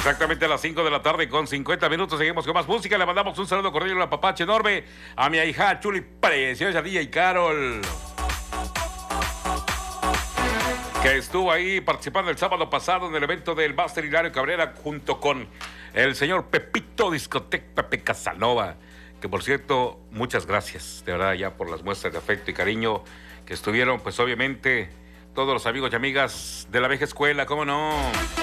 Exactamente a las 5 de la tarde con 50 minutos. Seguimos con más música. Le mandamos un saludo cordial y un apapache enorme a mi hija chuli preciosa DJ Carol, que estuvo ahí participando el sábado pasado en el evento del Máster Hilario Cabrera junto con el señor Pepito Discotec Pepe Casanova, que por cierto, muchas gracias de verdad ya por las muestras de afecto y cariño que estuvieron, pues obviamente todos los amigos y amigas de la vieja escuela, ¿cómo no?